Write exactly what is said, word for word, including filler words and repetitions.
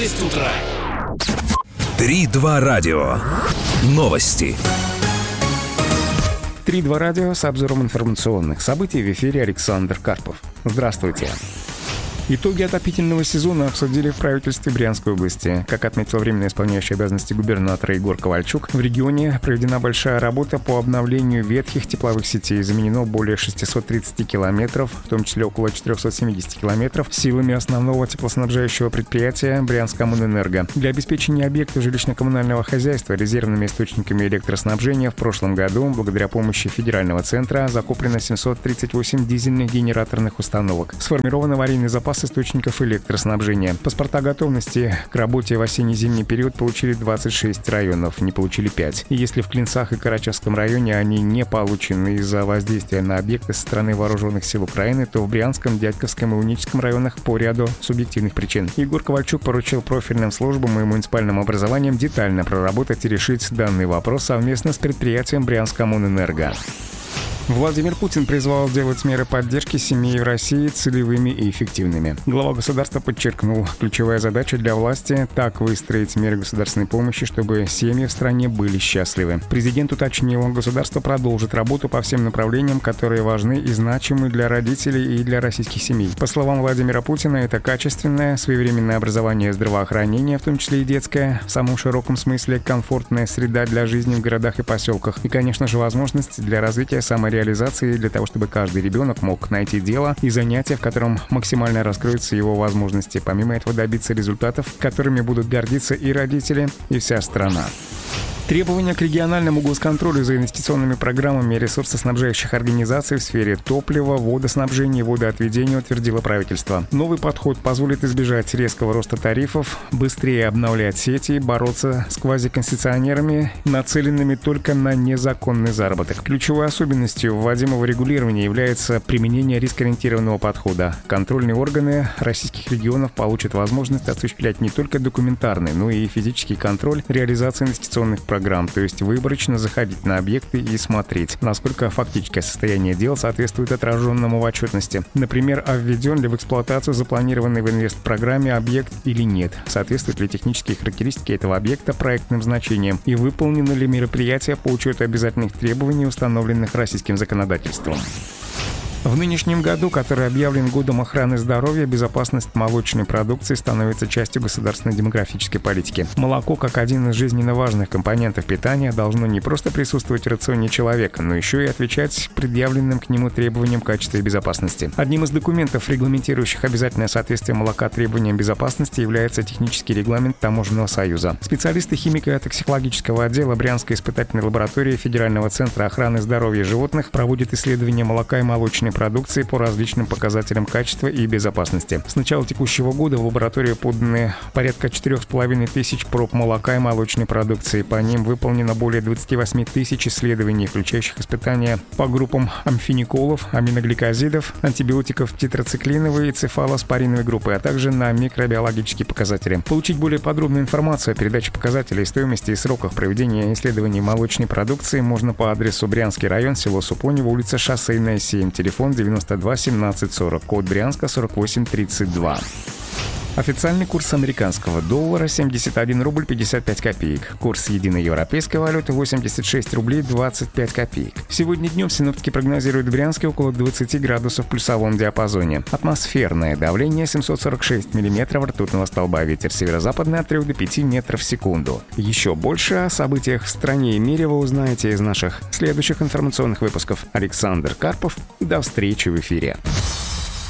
шесть утра. три-два радио. Новости. три-два радио с обзором информационных событий. В эфире Александр Карпов. Здравствуйте. Итоги отопительного сезона обсудили в правительстве Брянской области. Как отметил временно исполняющий обязанности губернатора Егор Ковальчук, в регионе проведена большая работа по обновлению ветхих тепловых сетей. Заменено более шестьсот тридцать километров, в том числе около четыреста семьдесят километров, силами основного теплоснабжающего предприятия Брянскоммунэнерго. Для обеспечения объектов жилищно-коммунального хозяйства резервными источниками электроснабжения в прошлом году, благодаря помощи федерального центра, закуплено семьсот тридцать восемь дизельных генераторных установок. Сформирован аварийный запас источников электроснабжения. Паспорта готовности к работе в осенне-зимний период получили двадцать шесть районов, не получили пять. И если в Клинцах и Карачевском районе они не получены из-за воздействия на объекты со стороны вооруженных сил Украины, то в Брянском, Дядьковском и Уническом районах по ряду субъективных причин. Егор Ковальчук поручил профильным службам и муниципальным образованиям детально проработать и решить данный вопрос совместно с предприятием Брянскоммунэнерго. Владимир Путин призвал сделать меры поддержки семей в России целевыми и эффективными. Глава государства подчеркнул, ключевая задача для власти – так выстроить меры государственной помощи, чтобы семьи в стране были счастливы. Президент уточнил, государство продолжит работу по всем направлениям, которые важны и значимы для родителей и для российских семей. По словам Владимира Путина, это качественное, своевременное образование и здравоохранение, в том числе и детское, в самом широком смысле комфортная среда для жизни в городах и поселках и, конечно же, возможность для развития самореализации реализации для того, чтобы каждый ребенок мог найти дело и занятие, в котором максимально раскроются его возможности. Помимо этого добиться результатов, которыми будут гордиться и родители, и вся страна. Требования к региональному госконтролю за инвестиционными программами ресурсоснабжающих организаций в сфере топлива, водоснабжения и водоотведения утвердило правительство. Новый подход позволит избежать резкого роста тарифов, быстрее обновлять сети и бороться с квазиконцессионерами, нацеленными только на незаконный заработок. Ключевой особенностью вводимого регулирования является применение рискоориентированного подхода. Контрольные органы российских регионов получат возможность осуществлять не только документарный, но и физический контроль реализации инвестиционных программ. Программ, то есть выборочно заходить на объекты и смотреть, насколько фактическое состояние дел соответствует отраженному в отчетности. Например, а введен ли в эксплуатацию запланированный в инвестпрограмме объект или нет, соответствуют ли технические характеристики этого объекта проектным значениям и выполнены ли мероприятия по учету обязательных требований, установленных российским законодательством. В нынешнем году, который объявлен Годом охраны здоровья, безопасность молочной продукции становится частью государственной демографической политики. Молоко, как один из жизненно важных компонентов питания, должно не просто присутствовать в рационе человека, но еще и отвечать предъявленным к нему требованиям качества и безопасности. Одним из документов, регламентирующих обязательное соответствие молока требованиям безопасности, является технический регламент Таможенного союза. Специалисты химико-токсикологического отдела Брянской испытательной лаборатории Федерального центра охраны здоровья животных проводят исследования молока и молочной продукции по различным показателям качества и безопасности. С начала текущего года в лабораторию поданы порядка четырех с половиной тысяч проб молока и молочной продукции. По ним выполнено более двадцать восемь тысяч исследований, включающих испытания по группам амфениколов, аминогликозидов, антибиотиков тетрациклиновой и цефалоспориновой группы, а также на микробиологические показатели. Получить более подробную информацию о передаче показателей, стоимости и сроках проведения исследований молочной продукции можно по адресу Брянский район, село Супонево, улица Шоссейная, семь, телефон девяносто два семнадцать сорок, код Брянска сорок восемь тридцать два. Официальный курс американского доллара семьдесят один рубль пятьдесят пять копеек. Курс единой европейской валюты восемьдесят шесть рублей двадцать пять копеек. Сегодня днем синоптики прогнозируют в Брянске около двадцати градусов в плюсовом диапазоне. Атмосферное давление семьсот сорок шесть миллиметров ртутного столба. Ветер северо-западный от трёх до пяти метров в секунду. Еще больше о событиях в стране и мире вы узнаете из наших следующих информационных выпусков. Александр Карпов. До встречи в эфире.